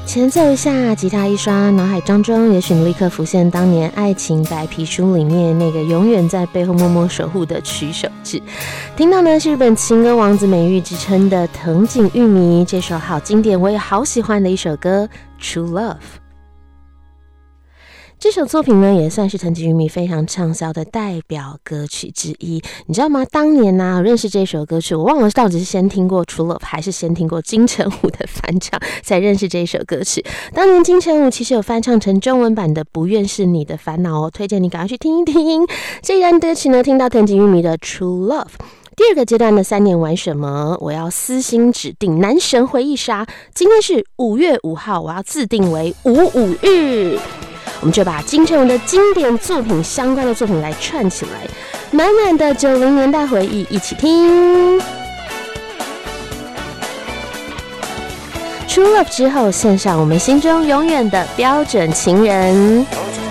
前奏一下，吉他一刷，脑海当中也许立刻浮现当年《爱情白皮书》里面那个永远在背后默默守护的曲守志。听到呢是日本情歌王子美誉之称的藤井裕美，这首好经典，我也好喜欢的一首歌《True Love》。这首作品呢，也算是藤井裕美非常畅销的代表歌曲之一。你知道吗？当年呢，我认识这首歌曲，我忘了到底是先听过《True Love》还是先听过金城武的翻唱，才认识这首歌曲。当年金城武其实有翻唱成中文版的《不愿是你的烦恼》哦，推荐你赶快去听一听。这段歌曲呢，听到藤井裕美的《True Love》。第二个阶段的3年玩什么？我要私心指定男神回忆杀。今天是5月5号，我要自定为55日。我们就把金城武的经典作品相关的作品来串起来，满满的90年代回忆，一起听。True Love 之后，献上我们心中永远的标准情人。